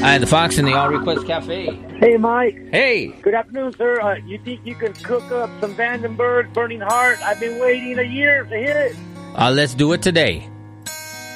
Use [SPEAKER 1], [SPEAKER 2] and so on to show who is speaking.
[SPEAKER 1] Hi, the Fox in the All Request Cafe.
[SPEAKER 2] Hey, Mike.
[SPEAKER 1] Hey.
[SPEAKER 2] Good afternoon, sir. You think you can cook up some Vandenberg Burning Heart? I've been waiting a year to hit it.
[SPEAKER 1] Let's do it today.